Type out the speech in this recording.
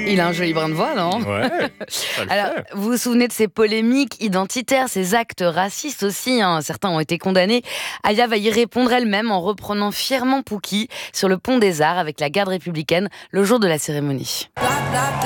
Il a un joli brin de voix, non ? Ouais, ça le Alors, fait. vous vous souvenez de ces polémiques identitaires, ces actes racistes aussi, certains ont été condamnés. Aya va y répondre elle-même en reprenant fièrement Pouki sur le pont des Arts avec la garde républicaine le jour de la cérémonie.